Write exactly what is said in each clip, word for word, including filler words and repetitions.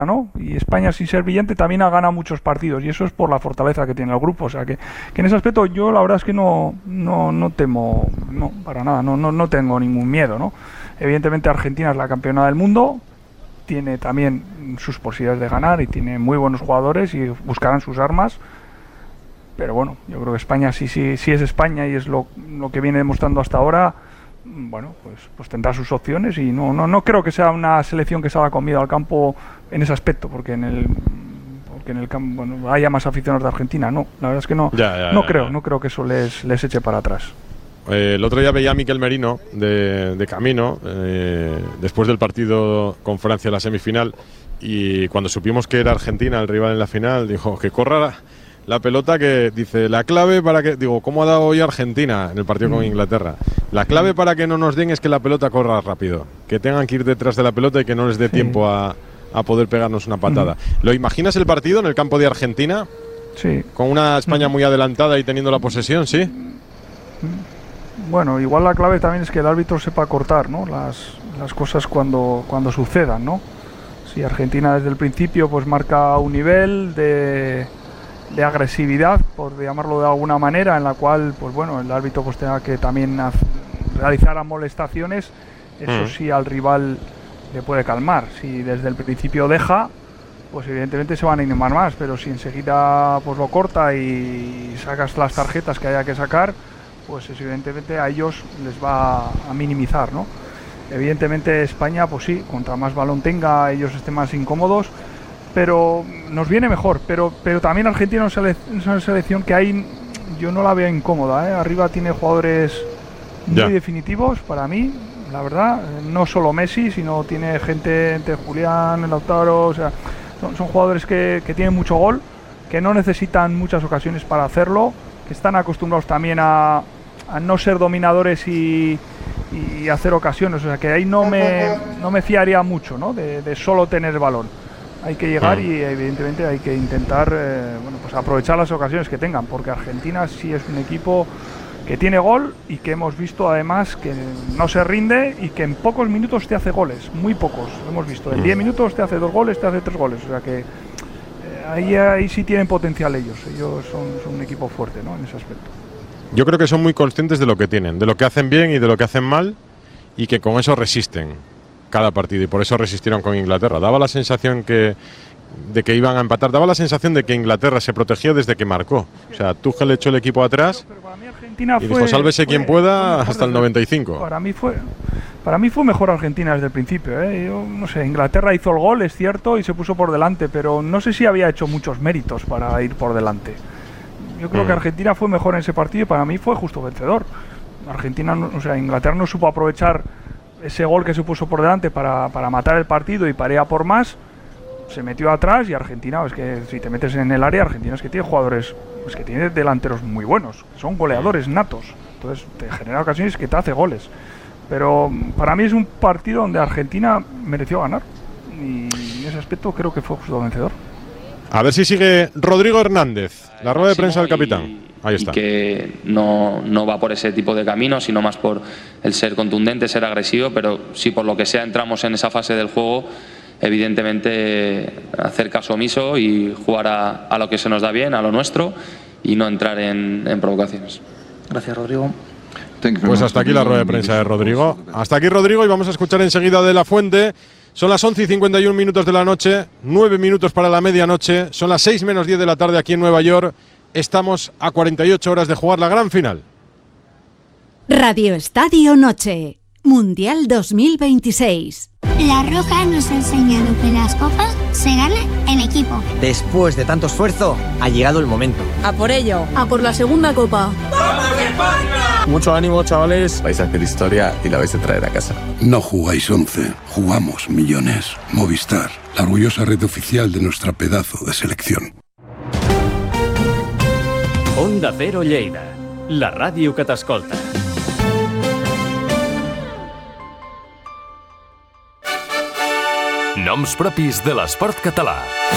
¿no? Y España, sin ser brillante, también ha ganado muchos partidos, y eso es por la fortaleza que tiene el grupo. O sea que, que en ese aspecto yo la verdad es que no no, no temo, no, para nada, no, no, no tengo ningún miedo, ¿no? Evidentemente Argentina es la campeona del mundo, tiene también sus posibilidades de ganar y tiene muy buenos jugadores y buscarán sus armas, pero bueno, yo creo que España sí, sí, sí es España y es lo, lo que viene demostrando hasta ahora. Bueno, pues, pues tendrá sus opciones y no, no, no creo que sea una selección que salga con miedo al campo en ese aspecto, porque en el porque en el campo bueno, haya más aficionados de Argentina, no, la verdad es que no, ya, ya, no ya, creo, ya. no creo que eso les, les eche para atrás. Eh, el otro día veía a Miquel Merino de, de camino, eh, después del partido con Francia en la semifinal, y cuando supimos que era Argentina el rival en la final, dijo que corra la, la pelota, que dice, la clave para que, digo, ¿cómo ha dado hoy Argentina en el partido mm. con Inglaterra? La clave para que no nos den es que la pelota corra rápido, que tengan que ir detrás de la pelota y que no les dé sí. tiempo a, a poder pegarnos una patada. Mm. ¿Lo imaginas el partido en el campo de Argentina? Sí. Con una España mm. muy adelantada y teniendo la posesión, ¿sí? Bueno, igual la clave también es que el árbitro sepa cortar, ¿no? Las, las cosas cuando, cuando sucedan, ¿no? Si Argentina desde el principio pues marca un nivel de... de agresividad, por llamarlo de alguna manera, en la cual pues bueno, el árbitro pues tenga que también realizar amonestaciones, eso mm. sí al rival le puede calmar. Si desde el principio deja, pues evidentemente se van a animar más, pero si enseguida pues lo corta y sacas las tarjetas que haya que sacar, pues eso, evidentemente a ellos les va a minimizar, ¿no? Evidentemente España, pues sí, contra más balón tenga, ellos estén más incómodos, pero nos viene mejor, pero pero también Argentina es una selección que hay, yo no la veo incómoda, ¿eh? Arriba tiene jugadores muy ya. definitivos para mí, la verdad, no solo Messi, sino tiene gente entre Julián, Lautaro, o sea, son, son jugadores que, que tienen mucho gol, que no necesitan muchas ocasiones para hacerlo, que están acostumbrados también a, a no ser dominadores y, y hacer ocasiones, o sea que ahí no me, no me fiaría mucho, ¿no? de, de solo tener el balón. Hay que llegar mm. y evidentemente hay que intentar eh, bueno, pues aprovechar las ocasiones que tengan, porque Argentina sí es un equipo que tiene gol y que hemos visto además que no se rinde y que en pocos minutos te hace goles, muy pocos, lo hemos visto, en diez minutos te hace dos goles, te hace tres goles, o sea que eh, ahí, ahí sí tienen potencial ellos, ellos son, son un equipo fuerte, ¿no? En ese aspecto. Yo creo que son muy conscientes de lo que tienen, de lo que hacen bien y de lo que hacen mal, y que con eso resisten cada partido, y por eso resistieron con Inglaterra. Daba la sensación que de que iban a empatar, daba la sensación de que Inglaterra se protegió desde que marcó. O sea, Tuchel echó el equipo atrás y dijo, fue, sálvese quien fue, pueda hasta el noventa y cinco. Para mí fue para mí fue mejor Argentina desde el principio, ¿eh? Yo no sé, Inglaterra hizo el gol, es cierto, y se puso por delante, pero no sé si había hecho muchos méritos para ir por delante. Yo creo mm. que Argentina fue mejor en ese partido y para mí fue justo vencedor. Argentina, o sea, Inglaterra no supo aprovechar ese gol que se puso por delante para, para matar el partido y para ir a por más, se metió atrás, y Argentina, es que si te metes en el área, Argentina es que tiene jugadores, es que tiene delanteros muy buenos, son goleadores natos, entonces te genera ocasiones que te hace goles, pero para mí es un partido donde Argentina mereció ganar y en ese aspecto creo que fue justo vencedor. A ver si sigue Rodrigo Hernández, la rueda de prensa del capitán. Ahí está. Y que no, no va por ese tipo de camino, sino más por el ser contundente, ser agresivo, pero si por lo que sea entramos en esa fase del juego, evidentemente hacer caso omiso y jugar a, a lo que se nos da bien, a lo nuestro, y no entrar en, en provocaciones. Gracias, Rodrigo. Pues hasta aquí la rueda de prensa de Rodrigo. Hasta aquí, Rodrigo, y vamos a escuchar enseguida de La Fuente. Son las once y cincuenta y un minutos de la noche, nueve minutos para la medianoche, son las seis menos diez de la tarde aquí en Nueva York. Estamos a cuarenta y ocho horas de jugar la gran final. Radio Estadio Noche, Mundial dos mil veintiséis. La Roja nos ha enseñado que las copas se ganan en equipo. Después de tanto esfuerzo, ha llegado el momento. A por ello, a por la segunda copa. ¡Vamos España! Mucho ánimo, chavales. Vais a hacer historia y la vais a traer a casa. No jugáis once, jugamos millones. Movistar, la orgullosa red oficial de nuestra pedazo de selección. Onda Cero Lleida, la ràdio que t'escolta. Noms propis de l'esport català.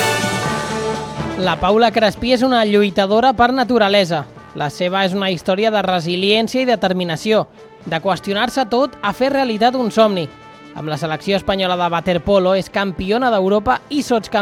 La Paula Crespí és una lluitadora per naturalesa. La seva és una història de resiliència i determinació, de qüestionar-se tot a fer realitat un somni. Amb la selecció espanyola de waterpolo és campiona d'Europa i sotscampiona